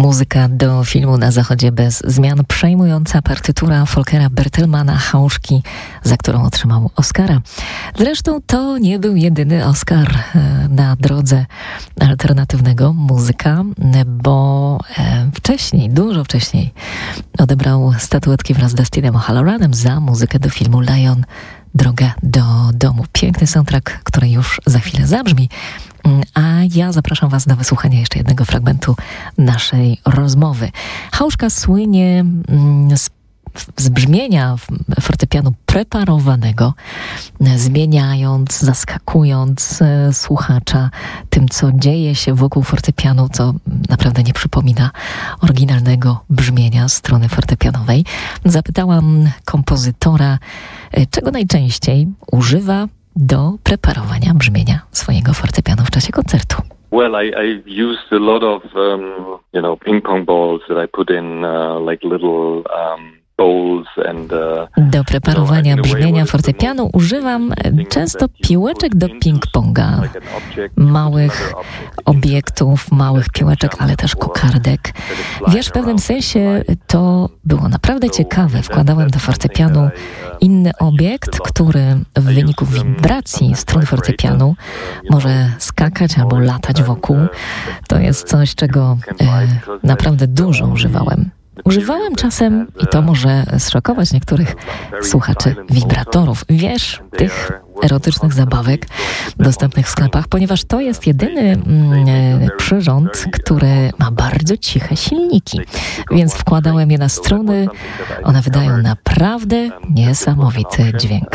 Muzyka do filmu Na zachodzie bez zmian, przejmująca partytura Volkera Bertelmana Hauszki, za którą otrzymał Oscara. Zresztą to nie był jedyny Oscar na drodze alternatywnego muzyka, bo wcześniej, dużo wcześniej odebrał statuetki wraz z Dustinem O'Halloranem za muzykę do filmu Lion, Droga do domu. Piękny soundtrack, który już za chwilę zabrzmi. A ja zapraszam Was do wysłuchania jeszcze jednego fragmentu naszej rozmowy. Hauszka słynie z brzmienia fortepianu preparowanego, zmieniając, zaskakując słuchacza tym, co dzieje się wokół fortepianu, co naprawdę nie przypomina oryginalnego brzmienia strony fortepianowej. Zapytałam kompozytora, czego najczęściej używa do preparowania brzmienia swojego fortepianu w czasie koncertu. Well, I've used a lot of, ping pong balls that I put in like little bowls and. Do preparowania brzmienia fortepianu używam często piłeczek do ping-ponga, małych obiektów, małych piłeczek, ale też kokardek. Wiesz, w pewnym sensie to było naprawdę ciekawe. Wkładałem do fortepianu inny obiekt, który w wyniku wibracji strun fortepianu może skakać albo latać wokół. To jest coś, czego naprawdę dużo używałem. Używałem czasem, i to może zszokować niektórych słuchaczy, wibratorów. Wiesz, tych erotycznych zabawek dostępnych w sklepach, ponieważ to jest jedyny przyrząd, który ma bardzo ciche silniki. Więc wkładałem je na struny. One wydają naprawdę niesamowity dźwięk.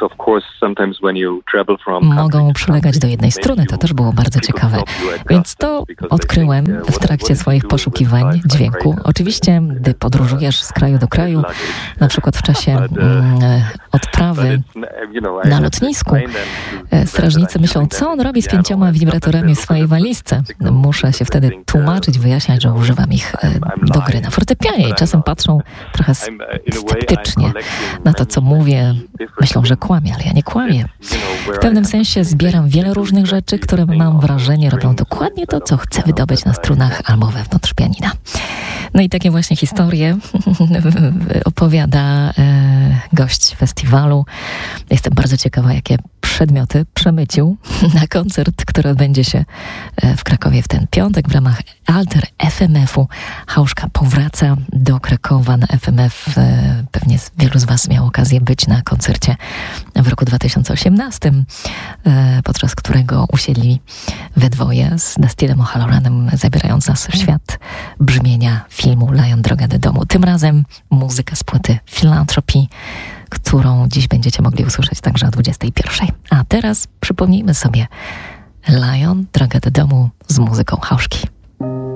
Mogą przylegać do jednej struny, to też było bardzo ciekawe. Więc to odkryłem w trakcie swoich poszukiwań dźwięku. Oczywiście, gdy podróżujesz z kraju do kraju, na przykład w czasie odprawy na lotnisku, strażnicy myślą, co on robi z 5 wibratorami w swojej walizce. Muszę się wtedy tłumaczyć, wyjaśniać, że używam ich do gry na fortepianie i czasem patrzą trochę sceptycznie na to, co mówię. Myślą, że kłamię, ale ja nie kłamię. W pewnym sensie zbieram wiele różnych rzeczy, które mam wrażenie robią dokładnie to, co chcę wydobyć na strunach albo wewnątrz pianina. No i takie właśnie historie opowiada gość festiwalu. Jestem bardzo ciekawa, jakie przedmioty przemycił na koncert, który odbędzie się w Krakowie w ten piątek w ramach Alter FMF-u. Hauszka powraca do Krakowa na FMF. Pewnie wielu z Was miało okazję być na koncercie w roku 2018, podczas którego usiedli we dwoje z Dustinem O'Halloranem, zabierając nas w świat brzmienia filmu Lion, Droga do domu. Tym razem muzyka z płyty Philanthropy, którą dziś będziecie mogli usłyszeć także o 21. A teraz przypomnijmy sobie Lion, Droga do domu z muzyką Hauszki.